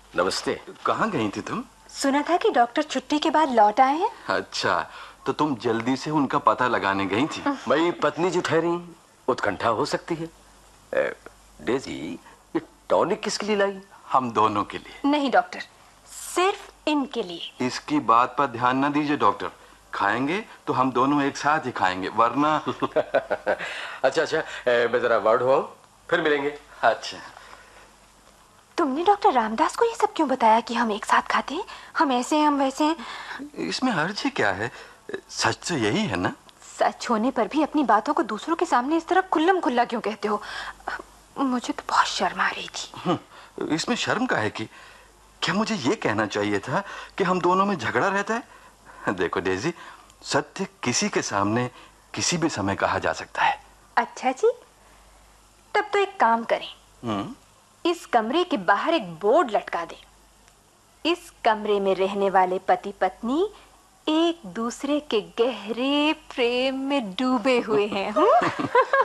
नमस्ते। कहाँ गई थी तुम? सुना था कि डॉक्टर छुट्टी के बाद लौट आए हैं। अच्छा, तो तुम जल्दी से उनका पता लगाने गई थी। मेरी पत्नी जो ठहरी, उत्कंठा हो सकती है। डेजी, ये टॉनिक किसके लिए लाई? हम दोनों के लिए। नहीं डॉक्टर, सिर्फ इनके लिए। इसकी बात पर ध्यान न दीजिए डॉक्टर। खाएंगे तो हम दोनों एक साथ ही खाएंगे, वरना अच्छा अच्छा, मैं जरा वार्ड हुआ हूँ, फिर मिलेंगे। अच्छा, तुमने डॉक्टर रामदास को ये सब क्यों बताया कि हम एक साथ खाते हैं? हम ऐसे हैं, हम वैसे हैं। इसमें हर्ज ही क्या है? सच तो यही है ना? सच होने पर भी अपनी बातों को दूसरों के सामने इस तरह खुल्लम खुल्ला क्यों कहते हो? मुझे तो बहुत शर्म आ रही थी। इसमें शर्म का है कि क्या मुझे ये कहना चाहिए था कि हम दोनों में झगड़ा रहता है? देखो डेजी, सत्य किसी के सामने किसी भी समय कहा जा सकता है। अच्छा जी, तब तो एक काम करें, इस कमरे के बाहर एक बोर्ड लटका दें। इस कमरे में रहने वाले पति पत्नी एक दूसरे के गहरे प्रेम में डूबे हुए हैं।